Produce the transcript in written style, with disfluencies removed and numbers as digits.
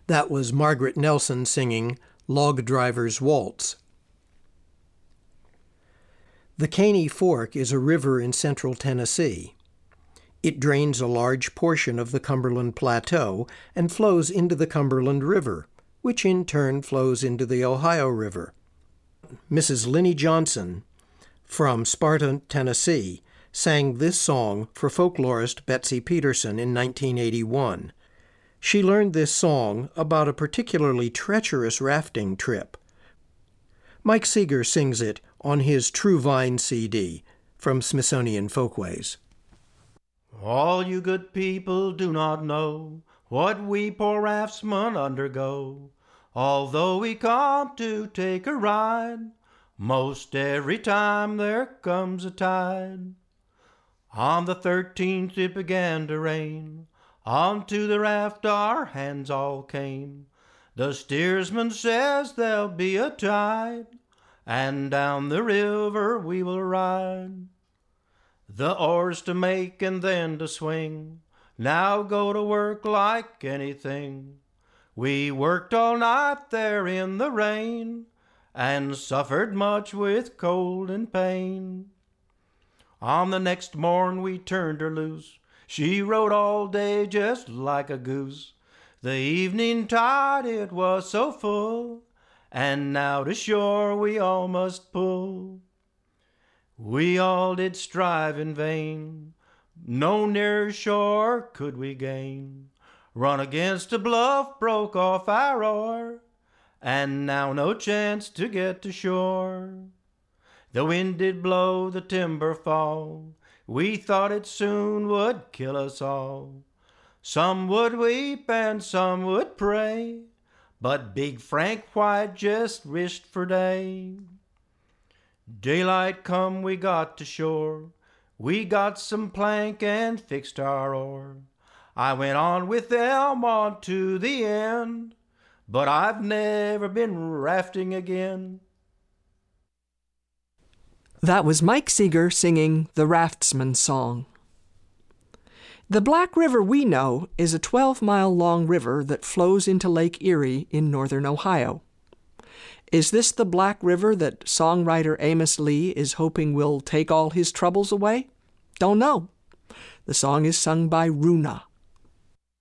That was Margaret Nelson singing Log Driver's Waltz. The Caney Fork is a river in central Tennessee. It drains a large portion of the Cumberland Plateau and flows into the Cumberland River, which in turn flows into the Ohio River. Mrs. Linnie Johnson, from Sparta, Tennessee, sang this song for folklorist Betsy Peterson in 1981. She learned this song about a particularly treacherous rafting trip. Mike Seeger sings it on his True Vine CD from Smithsonian Folkways. All you good people do not know what we poor raftsmen undergo, although we come to take a ride most every time there comes a tide. On the 13th it began to rain, onto the raft our hands all came. The steersman says there'll be a tide, and down the river we will ride. The oars to make and then to swing, now go to work like anything. We worked all night there in the rain, and suffered much with cold and pain. On the next morn we turned her loose, she rode all day just like a goose. The evening tide it was so full, and now to shore we all must pull. We all did strive in vain, no nearer shore could we gain. Run against a bluff, broke off our oar, and now no chance to get to shore. The wind did blow, the timber fall, we thought it soon would kill us all. Some would weep and some would pray, but Big Frank White just wished for day. Daylight come, we got to shore, we got some plank and fixed our oar. I went on with them on to the end, but I've never been rafting again. That was Mike Seeger singing the Raftsman's Song. The Black River we know is a 12-mile-long river that flows into Lake Erie in northern Ohio. Is this the Black River that songwriter Amos Lee is hoping will take all his troubles away? Don't know. The song is sung by Runa.